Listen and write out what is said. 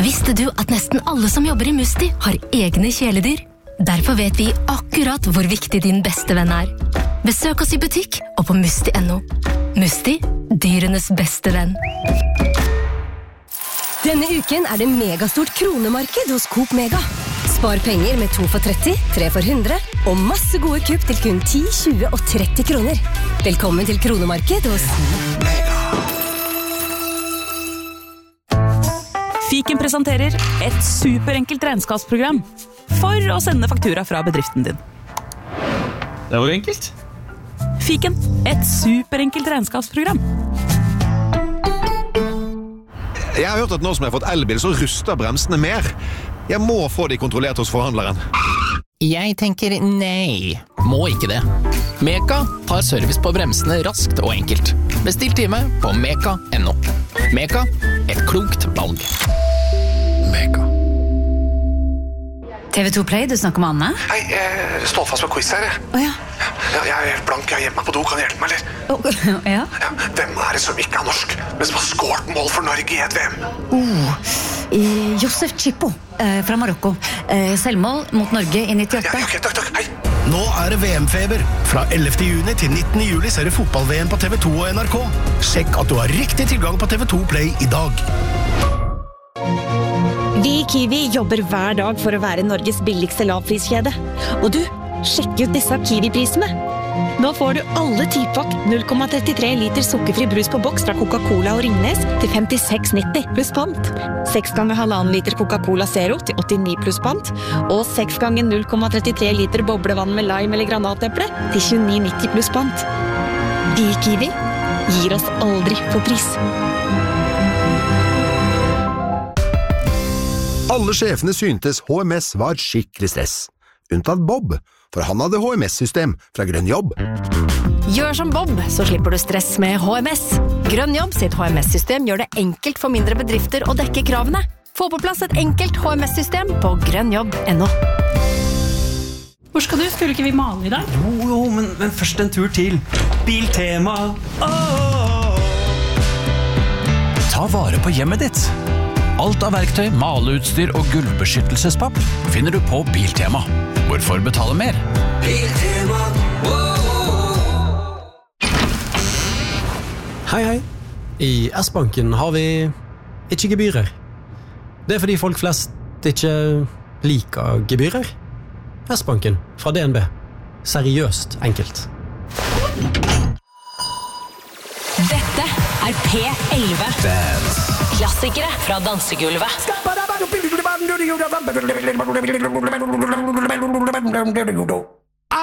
Visste du at nesten alle som jobber I Musti har egne kjæledyr? Derfor vet vi akkurat hvor viktig din beste venn Besøk oss I butikk og på musti.no. Musti, dyrenes beste venn. Denne uken det megastort kronemarked hos Coop Mega. Spar penger med 2 for 30, 3 for 100 og masse gode kupp til kun 10, 20 og 30 kroner. Velkommen til kronemarked hos Mega. Fiken presenterer et superenkelt regnskapsprogram for å sende faktura fra bedriften din. Det var enkelt. Fiken, et superenkelt regnskapsprogram. Jeg har hørt at nå som jeg har fått elbil, så ruster bremsene mer. Jeg må få de kontrollert hos forhandleren. Jeg tenker nei, må ikke det. Meka tar service på bremsene raskt og enkelt. Bestill time på meka.no. Meka, et klokt valg. Meka. TV2 Play, du snakker med Anne? Hei, jeg står fast med quiz her. Åja. Jeg helt blank, jeg hjemme på do, kan du hjelpe meg, eller? Ja. Hvem det som ikke norsk, men som har skåret mål for Norge I et VM? Josef Chippo, fra Marokko. Selvmål mot Norge I 98. Ja, ok, takk, hei. Nå det VM-feber. Fra 11. juni til 19. juli ser du fotball-VM på TV2 og NRK. Sjekk at du har riktig tilgang på TV2 Play I dag. Vi I Kiwi jobber hver dag for å være Norges billigste lavpriskjede. Og du, sjekk ut disse Kiwi-prisene. Nå får du alle typakk 0,33 liter sukkerfri brus på boks fra Coca-Cola og Ringnes til 56,90 pluss pant. 6 ganger 1,5 liter Coca-Cola Zero til 89 pluss pant. Og 6 ganger 0,33 liter boblevann med lime eller granateple til 29,90 pluss pant. Vi I Kiwi gir oss aldri på pris. Alle sjefene syntes HMS var skikkelig stress. Unntatt Bob, for han hadde HMS-system fra Grønn Jobb. Gjør som Bob, så slipper du stress med HMS. Grønn Jobb sitt HMS-system gjør det enkelt for mindre bedrifter å dekke kravene. Få på plass et enkelt HMS-system på grønnjobb.no. Hvor skal du? Skulle ikke vi male I dag? Jo, men først en tur til Biltema. Ta vare på hjemmet ditt. Alt av verktøy, maleutstyr og gulvbeskyttelsespapp finner du på Biltema. Hvorfor betale mer? Biltema. Hei. I S-banken har vi ikke gebyrer. Det fordi folk flest ikke liker gebyrer. S-banken fra DNB. Seriøst enkelt. Dette P11. Klassikere fra dansegulvet.